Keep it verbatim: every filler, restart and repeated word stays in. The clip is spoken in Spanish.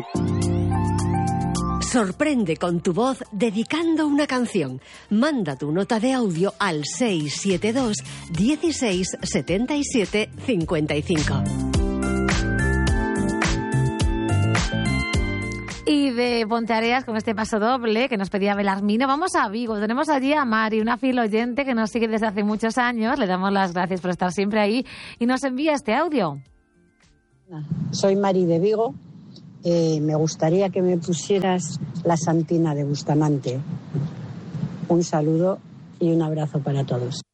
Sorprende con tu voz dedicando una canción. Manda tu nota de audio al seis siete dos, dieciséis, setenta y siete, cincuenta y cinco. Y de Ponteareas, con este paso doble que nos pedía Belarmino, vamos a Vigo. Tenemos allí a Mari, una fiel oyente que nos sigue desde hace muchos años. Le damos las gracias por estar siempre ahí y nos envía este audio. Soy Mari de Vigo. Eh, me gustaría que me pusieras La Santina de Bustamante. Un saludo y un abrazo para todos.